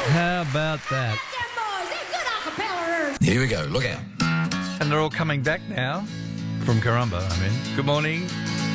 How about that? Here we go. Look out. And they're all coming back now from Karumba, I mean. Good morning.